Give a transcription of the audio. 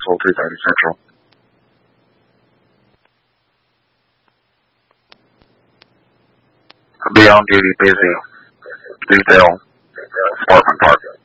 Knoxville, 230 Central. Be on duty, busy. Detail, Sparkman Park.